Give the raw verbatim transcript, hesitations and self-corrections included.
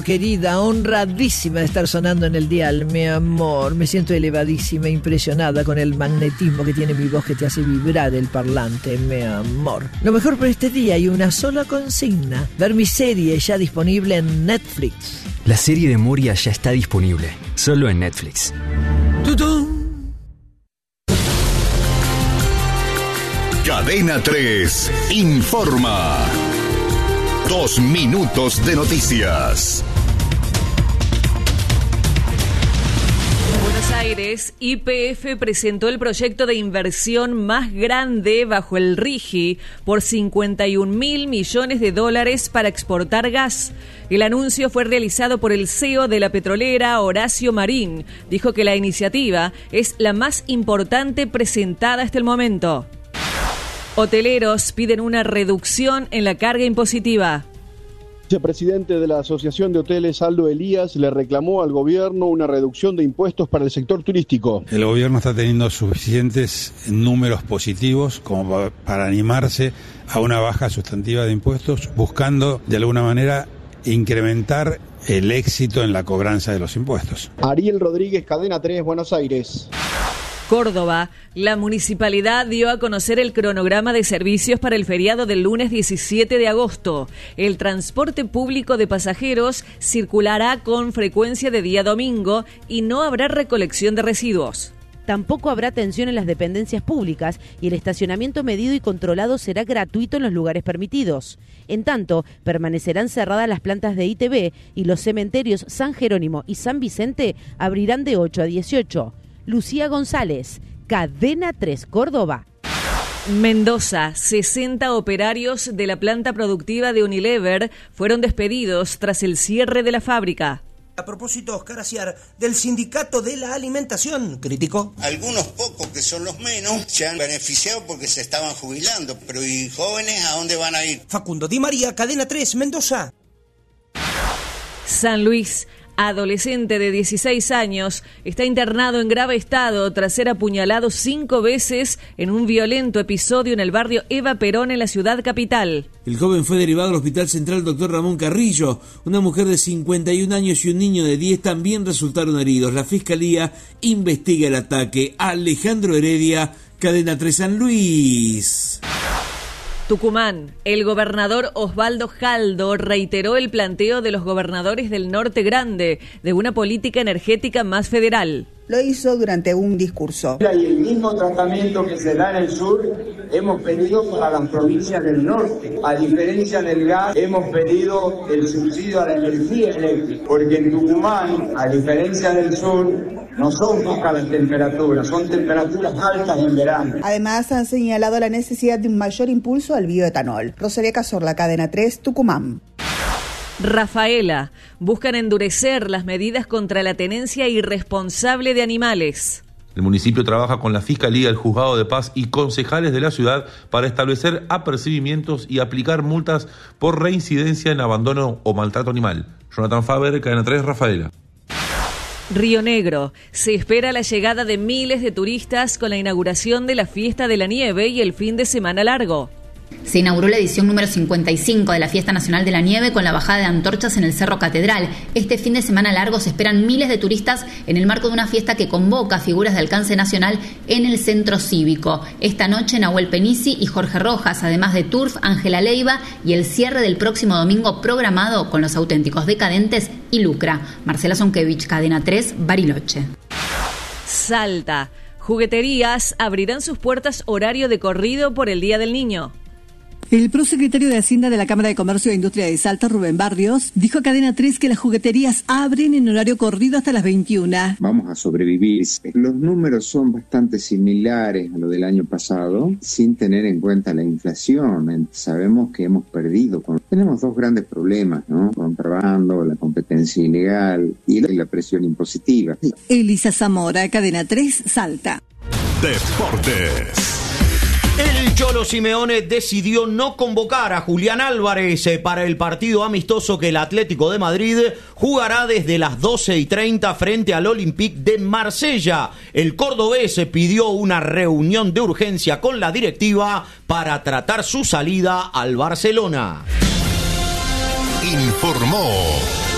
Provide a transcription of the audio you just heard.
Querida, honradísima de estar sonando en el dial, mi amor. Me siento elevadísima, impresionada con el magnetismo que tiene mi voz que te hace vibrar el parlante, mi amor. Lo mejor por este día y una sola consigna: ver mi serie ya disponible en Netflix. La serie de Moria ya está disponible, solo en Netflix. ¡Tutún! Cadena tres informa. Dos minutos de noticias. Buenos Aires, Y P F presentó el proyecto de inversión más grande bajo el RIGI por cincuenta y un mil millones de dólares para exportar gas. El anuncio fue realizado por el C E O de la petrolera, Horacio Marín. Dijo que la iniciativa es la más importante presentada hasta el momento. Hoteleros piden una reducción en la carga impositiva. El vicepresidente de la Asociación de Hoteles, Aldo Elías, le reclamó al gobierno una reducción de impuestos para el sector turístico. El gobierno está teniendo suficientes números positivos como para animarse a una baja sustantiva de impuestos, buscando de alguna manera incrementar el éxito en la cobranza de los impuestos. Ariel Rodríguez, Cadena tres, Buenos Aires. Córdoba, la municipalidad dio a conocer el cronograma de servicios para el feriado del lunes diecisiete de agosto. El transporte público de pasajeros circulará con frecuencia de día domingo y no habrá recolección de residuos. Tampoco habrá atención en las dependencias públicas y el estacionamiento medido y controlado será gratuito en los lugares permitidos. En tanto, permanecerán cerradas las plantas de I T V y los cementerios San Jerónimo y San Vicente abrirán de ocho a dieciocho. Lucía González, Cadena tres Córdoba. Mendoza, sesenta operarios de la planta productiva de Unilever fueron despedidos tras el cierre de la fábrica. A propósito, Oscar Aciar, del Sindicato de la Alimentación, criticó. Algunos pocos, que son los menos, se han beneficiado porque se estaban jubilando, pero ¿y jóvenes a dónde van a ir? Facundo Di María, Cadena tres, Mendoza. San Luis, adolescente de dieciséis años, está internado en grave estado tras ser apuñalado cinco veces en un violento episodio en el barrio Eva Perón en la ciudad capital. El joven fue derivado al Hospital Central Doctor Ramón Carrillo. Una mujer de cincuenta y un años y un niño de diez también resultaron heridos. La Fiscalía investiga el ataque. Alejandro Heredia, Cadena tres San Luis. Tucumán, el gobernador Osvaldo Jaldo reiteró el planteo de los gobernadores del Norte Grande de una política energética más federal. Lo hizo durante un discurso. Y el mismo tratamiento que se da en el sur hemos pedido para las provincias del norte. A diferencia del gas, hemos pedido el subsidio a la energía eléctrica, porque en Tucumán, a diferencia del sur, no son bajas las temperaturas, son temperaturas altas en verano. Además, han señalado la necesidad de un mayor impulso al bioetanol. Rosalía Cazorla, Cadena tres, Tucumán. Rafaela, buscan endurecer las medidas contra la tenencia irresponsable de animales. El municipio trabaja con la Fiscalía, el Juzgado de Paz y concejales de la ciudad para establecer apercibimientos y aplicar multas por reincidencia en abandono o maltrato animal. Jonathan Faber, Cadena tres, Rafaela. Río Negro, se espera la llegada de miles de turistas con la inauguración de la Fiesta de la Nieve y el fin de semana largo. Se inauguró la edición número cincuenta y cinco de la Fiesta Nacional de la Nieve con la bajada de antorchas en el Cerro Catedral. Este fin de semana largo se esperan miles de turistas en el marco de una fiesta que convoca figuras de alcance nacional en el Centro Cívico. Esta noche Nahuel Penisi y Jorge Rojas, además de Turf, Ángela Leiva y el cierre del próximo domingo programado con Los Auténticos Decadentes y Lucra. Marcela Zonkevich, Cadena tres, Bariloche. Salta, jugueterías abrirán sus puertas horario de corrido por el Día del Niño. El prosecretario de Hacienda de la Cámara de Comercio e Industria de Salta, Rubén Barrios, dijo a Cadena tres que las jugueterías abren en horario corrido hasta las veintiuna. Vamos a sobrevivir. Los números son bastante similares a lo del año pasado, sin tener en cuenta la inflación. Sabemos que hemos perdido. Tenemos dos grandes problemas, ¿no? Contrabando, la competencia ilegal y la presión impositiva. Elisa Zamora, Cadena tres, Salta. Deportes. El Cholo Simeone decidió no convocar a Julián Álvarez para el partido amistoso que el Atlético de Madrid jugará desde las doce y treinta frente al Olympique de Marsella. El cordobés pidió una reunión de urgencia con la directiva para tratar su salida al Barcelona. Informó